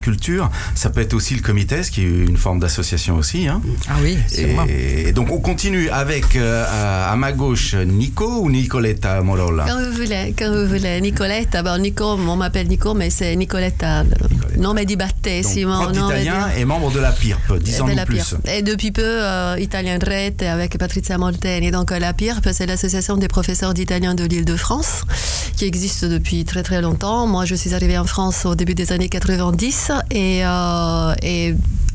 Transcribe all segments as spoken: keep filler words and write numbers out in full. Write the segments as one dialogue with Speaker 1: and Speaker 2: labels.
Speaker 1: culture, ça peut être aussi le comité, ce qui est une forme d'association aussi. Hein.
Speaker 2: Ah oui, sûrement.
Speaker 1: Et, et donc on continue avec euh, à, à ma gauche Nico ou Nicoletta Morolla.
Speaker 3: Quand vous voulez, quand vous voulez. Nicoletta, bon, Nico, on m'appelle Nico, mais c'est Nicoletta. Nicoletta. Nome di battesimo.
Speaker 1: Donc, prof d'italien et membre de la P I R P, disons-nous plus.
Speaker 3: Et depuis peu, euh, Italien Rete avec Patrizia Molteni. Donc la P I R P, c'est l'association des professeurs d'italien de l'Île-de-France, qui existe depuis très très longtemps. Moi, je suis arrivée en France au début des années quatre-vingt-dix. Et, euh, et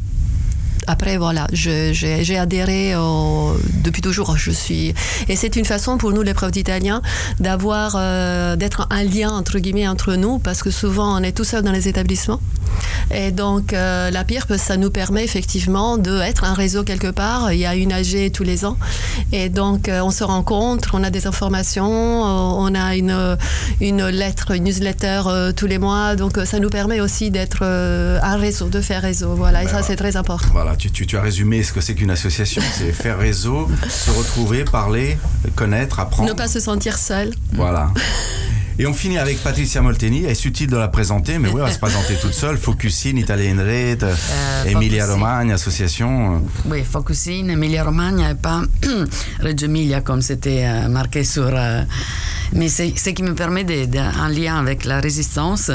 Speaker 3: après, voilà, je, j'ai, j'ai adhéré au, depuis toujours. Je suis, et c'est une façon pour nous, les profs d'italien, d'avoir, euh, d'être un lien, entre guillemets, entre nous, parce que souvent, on est tout seul dans les établissements. Et donc, euh, la P I R P, ça nous permet effectivement d'être un réseau quelque part. Il y a une A G tous les ans. Et donc, euh, on se rencontre, on a des informations, euh, on a une, une lettre, une newsletter euh, tous les mois. Donc, euh, ça nous permet aussi d'être euh, un réseau, de faire réseau. Voilà, ben et ça, voilà. C'est très important.
Speaker 1: Voilà, tu, tu, tu as résumé ce que c'est qu'une association. C'est faire réseau, se retrouver, parler, connaître, apprendre.
Speaker 3: Ne pas se sentir seul.
Speaker 1: Voilà. Et on finit avec Patrizia Molteni. Est-ce utile de la présenter? Mais oui, elle va se présenter toute seule. Focusine, Italien Rete, euh, Emilia Romagna, association.
Speaker 2: Oui, Focusine, Emilia Romagna et pas Reggio Emilia comme c'était euh, marqué sur... Euh, mais c'est ce qui me permet d'un lien avec la résistance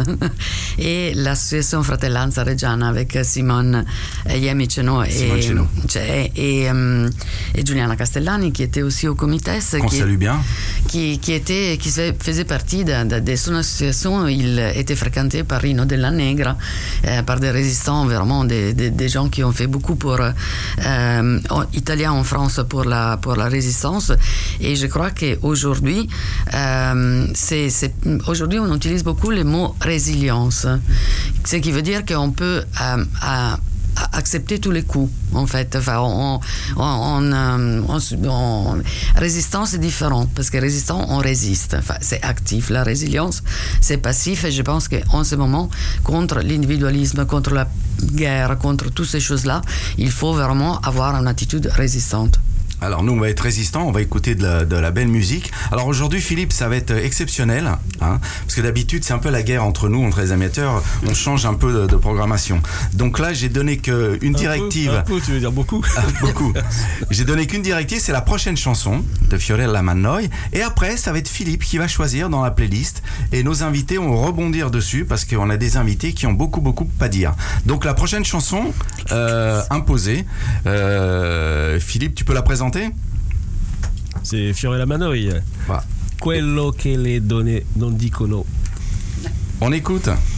Speaker 2: et l'association Fratellanza Reggiana avec Simone Iemiceno et, et, et, euh, et Giuliana Castellani qui était aussi au comité.
Speaker 1: Qu'on
Speaker 2: qui,
Speaker 1: salue bien.
Speaker 2: Qui, qui, était, qui faisait partie de, de, de son association. Il était fréquenté par Rino Della Negra, euh, par des résistants, vraiment des, des, des gens qui ont fait beaucoup pour euh, italiens en France pour la, pour la résistance. Et je crois qu'aujourd'hui, euh, c'est, c'est, aujourd'hui on utilise beaucoup le mot résilience, ce qui veut dire qu'on peut euh, à, accepter tous les coups, en fait. Enfin, on, on, on, on, on, résistance est différente, parce que résistant, on résiste. Enfin, c'est actif. La résilience, c'est passif, et je pense qu'en ce moment, contre l'individualisme, contre la guerre, contre toutes ces choses-là, il faut vraiment avoir une attitude résistante.
Speaker 1: Alors nous, on va être résistants, on va écouter de la, de la belle musique. Alors aujourd'hui, Philippe, ça va être exceptionnel, hein, parce que d'habitude, c'est un peu la guerre entre nous, entre les amateurs, on change un peu de, de programmation. Donc là, j'ai donné qu'une directive...
Speaker 4: Un peu, un peu, tu veux dire beaucoup.
Speaker 1: Beaucoup. J'ai donné qu'une directive, c'est la prochaine chanson de Fiorella Mannoia, et après, ça va être Philippe qui va choisir dans la playlist, et nos invités vont rebondir dessus, parce qu'on a des invités qui ont beaucoup, beaucoup à dire. Donc la prochaine chanson, euh, imposée, euh, Philippe, tu peux la présenter?
Speaker 4: C'est Fiorella Mannoia.
Speaker 1: Voilà.
Speaker 4: Quello che le donne non dicono.
Speaker 1: On écoute.